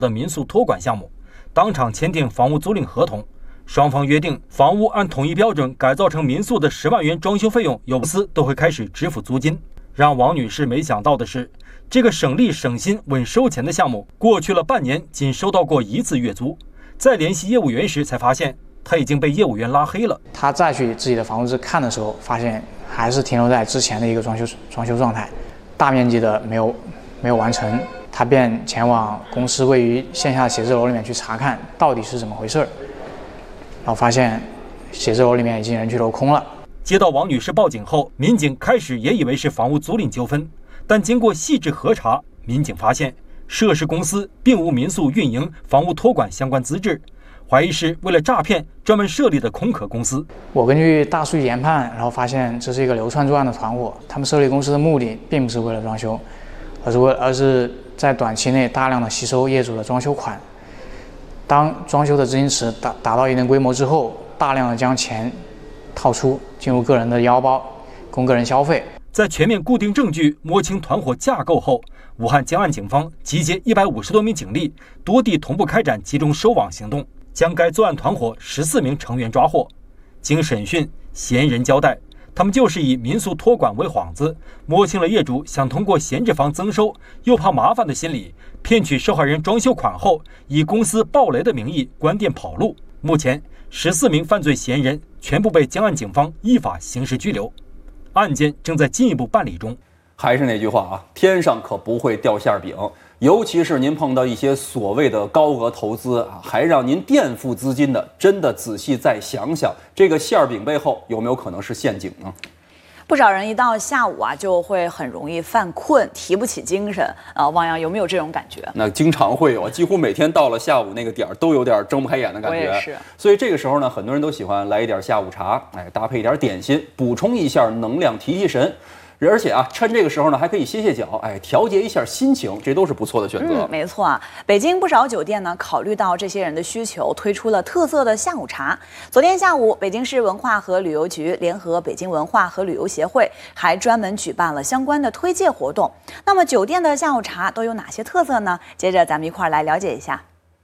的民宿托管项目，当场签订房屋租赁合同。双方约定，房屋按统一标准改造成民宿的10万元装修费用，有公司都会开始支付租金。让王女士没想到的是，这个省力省心稳收钱的项目，过去了半年仅收到过1次月租。再联系业务员时，才发现他已经被业务员拉黑了。 他再去自己的房屋看的时候，发现还是停留在之前的一个装修状态，大面积的没有完成。他便前往公司位于线下写字楼里面去查看到底是怎么回事，然后发现写字楼里面已经人去楼空了。 接到王女士报警后，民警开始也以为是房屋租赁纠纷，但经过细致核查，民警发现涉事公司并无民宿运营、房屋托管相关资质，怀疑是为了诈骗专门设立的空壳公司。 我根据大数据研判，然后发现这是一个流窜作案的团伙，他们设立公司的目的并不是为了装修，而是在短期内大量的吸收业主的装修款。当装修的资金池达到一定规模之后，大量的将钱套出，进入个人的腰包，供个人消费。 在全面固定证据、摸清团伙架构后，武汉江岸警方集结150多名警力，多地同步开展集中收网行动，将该作案团伙14名成员抓获。经审讯，嫌疑人交代，他们就是以民宿托管为幌子，摸清了业主想通过闲置房增收又怕麻烦的心理，骗取受害人装修款后，以公司暴雷的名义关店跑路。目前14名犯罪嫌疑人全部被江岸警方依法刑事拘留，案件正在进一步办理中。 还是那句话啊，天上可不会掉馅饼，尤其是您碰到一些所谓的高额投资啊，还让您垫付资金的，真的仔细再想想，这个馅饼背后有没有可能是陷阱呢？ 不少人一到下午啊，就会很容易犯困，提不起精神啊。汪洋有没有这种感觉？ 那经常会有，几乎每天到了下午那个点儿，都有点睁不开眼的感觉。 我也是。 所以这个时候呢，很多人都喜欢来一点下午茶，搭配一点点心，补充一下能量，提提神。而且啊，趁这个时候呢，还可以歇歇脚，调节一下心情，这都是不错的选择。 没错啊，北京不少酒店呢，考虑到这些人的需求，推出了特色的下午茶。昨天下午，北京市文化和旅游局联合北京文化和旅游协会，还专门举办了相关的推介活动。那么，酒店的下午茶都有哪些特色呢？接着咱们一块儿来了解一下。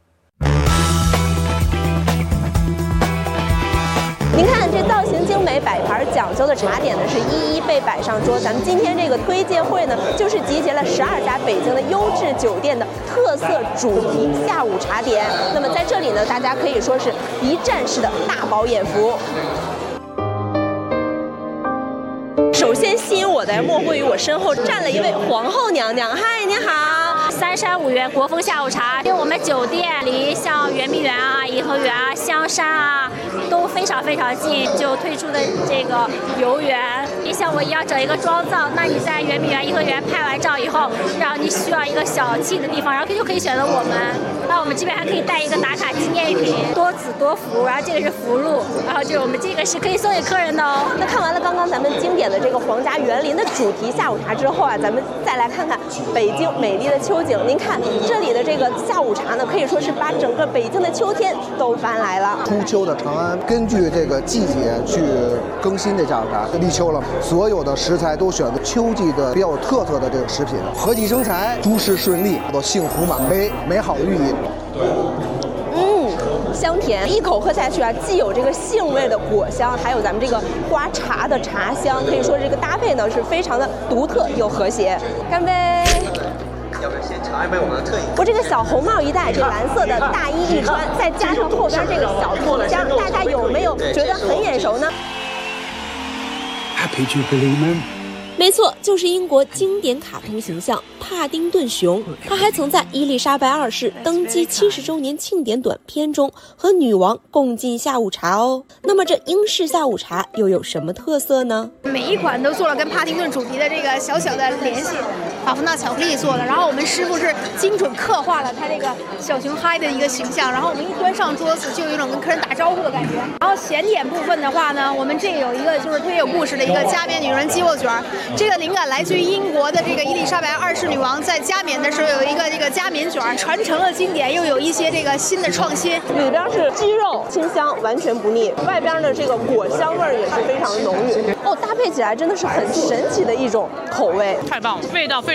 您看这造型精美、摆盘讲究的茶点呢，是一一被摆上桌。咱们今天这个推介会呢，就是集结了12家北京的优质酒店的特色主题下午茶点。那么在这里呢，大家可以说是一站式的大饱眼福。首先吸引我的莫过于我身后站了一位皇后娘娘。嗨，您好。 3山5园国风下午茶，因为我们酒店离像圆明园啊、颐和园啊、香山啊都非常非常近，就推出的这个游园。你像我一样整一个妆造，那你在圆明园、颐和园拍完照以后，然后你需要一个小憩的地方，然后就可以选择我们。那我们这边还可以带一个打卡纪念品，多子多福，然后这个是福禄，然后就是我们这个是可以送给客人的哦。 那看完了刚刚咱们经典的这个皇家园林的主题下午茶之后啊，咱们再来看看北京美丽的秋景。您看这里的这个下午茶呢，可以说是把整个北京的秋天都搬来了。 初秋的长安，根据这个季节去更新这下午茶。立秋了，所有的食材都选择秋季的比较有特色的这个食品，和气生财，诸事顺利，都幸福满杯，美好的寓意。 香甜，一口喝下去啊，既有这个杏味的果香，还有咱们这个刮茶的茶香，可以说这个搭配呢是非常的独特又和谐。干杯！ 要不要先尝一杯我们的特饮？ 我这个小红帽一戴，这蓝色的大衣一穿，再加上后边这个小提箱，大家有没有觉得很眼熟呢？ Happy Jubilee Man。 没错，就是英国经典卡通形象帕丁顿熊。他还曾在伊丽莎白2世登基70周年庆典短片中和女王共进下午茶哦。那么这英式下午茶又有什么特色呢？ 每一款都做了跟帕丁顿主题的这个小小的联系，卡夫纳巧克力做的。然后我们师傅是精准刻画了他这个小熊嗨的一个形象，然后我们一端上桌子就有一种跟客人打招呼的感觉。然后咸点部分的话呢，我们这有一个就是特别有故事的一个加冕女人鸡肉卷。这个灵感来自于英国的这个伊丽莎白2世女王在加冕的时候有一个这个加冕卷，传承了经典，又有一些这个新的创新。 里边是鸡肉清香，完全不腻，外边的这个果香味也是非常浓郁。哦，搭配起来真的是很神奇的一种口味， 太棒了，味道非常。